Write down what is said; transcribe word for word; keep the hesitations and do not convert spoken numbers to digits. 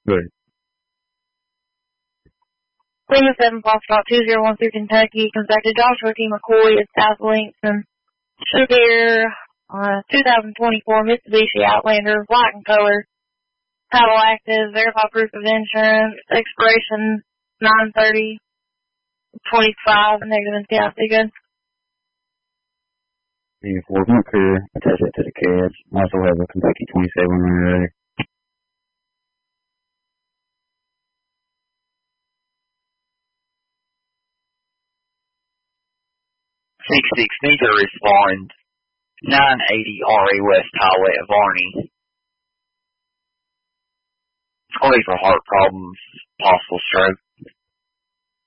Right. Lima seven Foxtrot two zero one three Kentucky comes back to Joshua T. McCoy at South Langston. Should hear uh, two thousand twenty-four Mitsubishi Outlander, black in color, title active, verify proof of insurance, expiration nine thirty twenty-five, negative and T I C good. The Ford Mercury, attach it to the cabs. Also have a Kentucky twenty-seven runner. six six, need to respond. nine eighty R A West Highway at Varney. It's going to be for heart problems, possible stroke.